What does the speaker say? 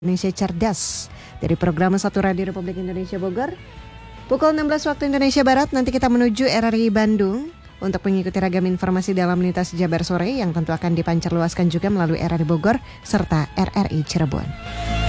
Indonesia Cerdas dari program Satu Radio Republik Indonesia Bogor. Pukul 16 waktu Indonesia Barat, nanti kita menuju RRI Bandung untuk mengikuti ragam informasi dalam lintas Jabar sore yang tentu akan dipancarluaskan juga melalui RRI Bogor serta RRI Cirebon.